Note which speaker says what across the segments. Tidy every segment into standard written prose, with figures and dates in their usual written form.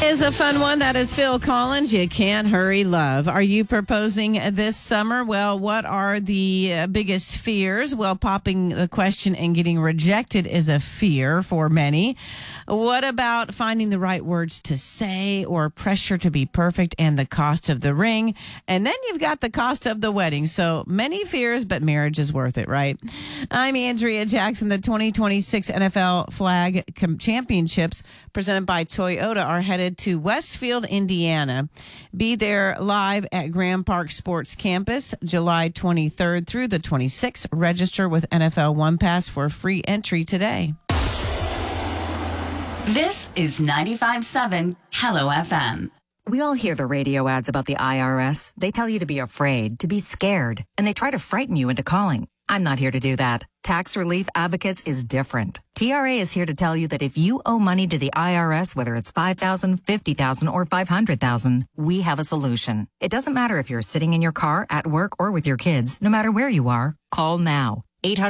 Speaker 1: is a fun one. That is Phil Collins. You Can't Hurry Love. Are you proposing this summer? Well, what are the biggest fears? Well, popping the question and getting rejected is a fear for many. What about finding the right words to say, or pressure to be perfect, and the cost of the ring? And then you've got the cost of the wedding. So many fears, but marriage is worth it, right? I'm Andrea Jackson. The 2026 NFL Flag Championships presented by Toyota are headed to Westfield, Indiana. Be there live at Grand Park Sports Campus, July 23rd through the 26th. Register with NFL One Pass for free entry today.
Speaker 2: This is 95.7 Hello FM.
Speaker 3: We all hear the radio ads about the IRS. They tell you to be afraid, to be scared, and they try to frighten you into calling. I'm not here to do that. Tax Relief Advocates is different. TRA is here to tell you that if you owe money to the IRS, whether it's $5,000, $50,000, or $500,000, we have a solution. It doesn't matter if you're sitting in your car, at work, or with your kids. No matter where you are, call now.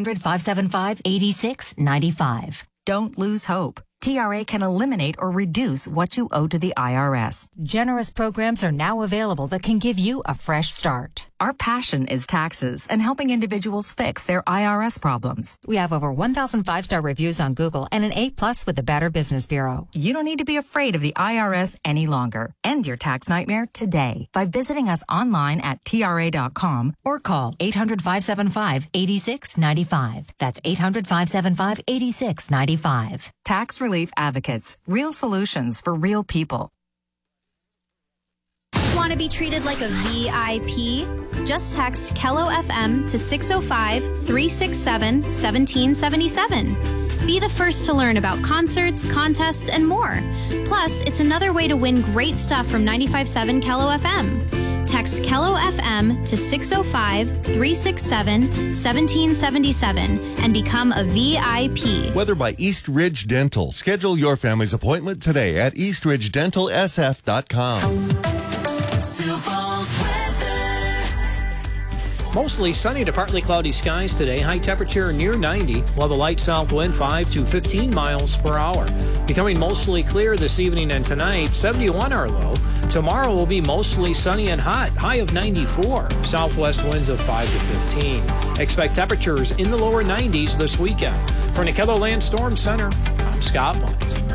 Speaker 3: 800-575-8695. Don't lose hope. TRA can eliminate or reduce what you owe to the IRS.
Speaker 4: Generous programs are now available that can give you a fresh start.
Speaker 3: Our passion is taxes and helping individuals fix their IRS problems.
Speaker 4: We have over 1,000 5-star reviews on Google and an A+ with the Better Business Bureau.
Speaker 3: You don't need to be afraid of the IRS any longer. End your tax nightmare today by visiting us online at TRA.com or call 800-575-8695. That's 800-575-8695. Tax Relief Advocates. Real solutions for real people.
Speaker 5: Want to be treated like a VIP? Just text Kello FM to 605-367-1777. Be the first to learn about concerts, contests, and more. Plus, it's another way to win great stuff from 95.7 Kello FM. Text Kello FM to 605-367-1777 and become a VIP.
Speaker 6: Weather by East Ridge Dental. Schedule your family's appointment today at eastridgedentalsf.com.
Speaker 7: Mostly sunny to partly cloudy skies today. High temperature near 90. We'll have a light south wind 5 to 15 miles per hour. Becoming mostly clear this evening and tonight. 71 our low. Tomorrow will be mostly sunny and hot. High of 94. Southwest winds of 5 to 15. Expect temperatures in the lower 90s this weekend. From the KELOLAND Storm Center, I'm Scott Muntz.